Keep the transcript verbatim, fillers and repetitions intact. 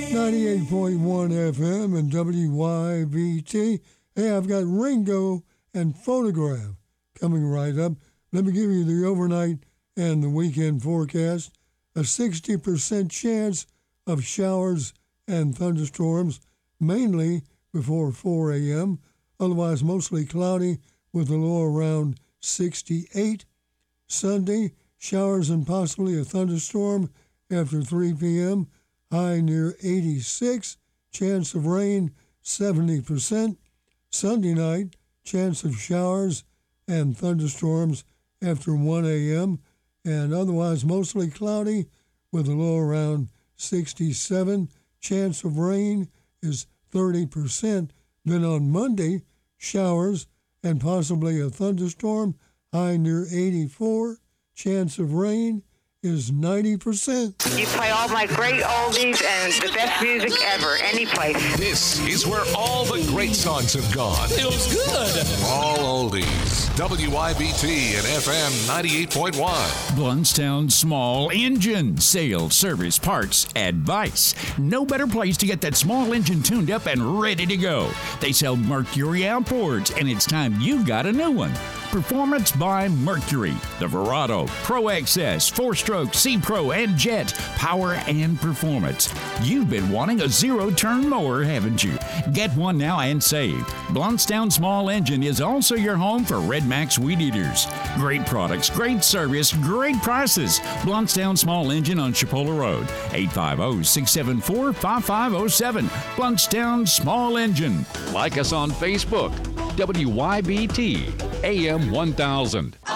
ninety-eight point one F M and W Y B T. Hey, I've got Ringo and Photograph coming right up. Let me give you the overnight and the weekend forecast. A sixty percent chance of showers and thunderstorms, mainly before four a.m. Otherwise, mostly cloudy with a low around sixty-eight. Sunday, showers and possibly a thunderstorm after three p.m. High near eighty-six. Chance of rain, seventy percent. Sunday night, chance of showers and thunderstorms after one a.m. and otherwise mostly cloudy with a low around sixty-seven. Chance of rain is thirty percent. Then on Monday, showers and possibly a thunderstorm, high near eighty-four. Chance of rain is ninety percent. You play all my great oldies and the best music ever, any place. This is where all the great songs have gone. Feels good. All oldies. W I B T and F M ninety-eight point one. Bluntstown Small Engine. Sales, service, parts, advice. No better place to get that small engine tuned up and ready to go. They sell Mercury outboards, and it's time you got a new one. Performance by Mercury. The Verado, Pro X S, four-stroke, C-Pro, and Jet. Power and performance. You've been wanting a zero-turn mower, haven't you? Get one now and save. Bluntstown Small Engine is also your home for Red Max Weed Eaters. Great products, great service, great prices. Bluntstown Small Engine on Chipola Road. eight five zero, six seven four, five five zero seven. Bluntstown Small Engine. Like us on Facebook. W Y B T A M one thousand.